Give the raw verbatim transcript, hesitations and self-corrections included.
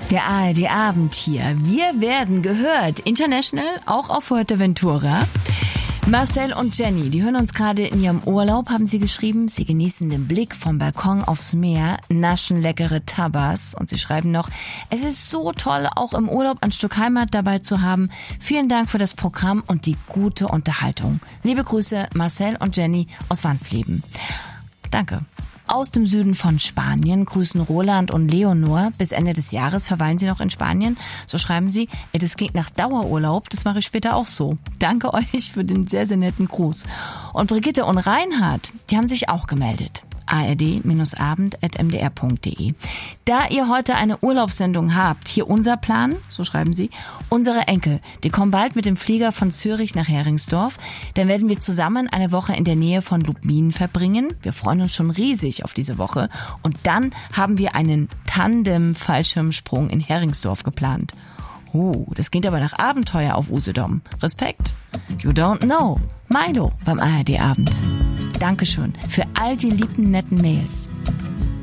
Der A R D-Abend hier. Wir werden gehört. International, auch auf Fuerteventura. Marcel und Jenny, die hören uns gerade in ihrem Urlaub, haben sie geschrieben. Sie genießen den Blick vom Balkon aufs Meer, naschen leckere Tabas. Und sie schreiben noch, es ist so toll, auch im Urlaub ein Stück Heimat dabei zu haben. Vielen Dank für das Programm und die gute Unterhaltung. Liebe Grüße, Marcel und Jenny aus Wansleben. Danke. Aus dem Süden von Spanien grüßen Roland und Leonor. Bis Ende des Jahres verweilen sie noch in Spanien. So schreiben sie, das klingt nach Dauerurlaub, das mache ich später auch so. Danke euch für den sehr, sehr netten Gruß. Und Brigitte und Reinhard, die haben sich auch gemeldet. a r d abend at m d r punkt d e. Da ihr heute eine Urlaubssendung habt, hier unser Plan, so schreiben sie, unsere Enkel, die kommen bald mit dem Flieger von Zürich nach Heringsdorf, dann werden wir zusammen eine Woche in der Nähe von Lubmin verbringen. Wir freuen uns schon riesig auf diese Woche und dann haben wir einen Tandem-Fallschirmsprung in Heringsdorf geplant. Oh, das klingt aber nach Abenteuer auf Usedom. Respekt. You don't know. Milo beim A R D-Abend. Dankeschön für all die lieben, netten Mails.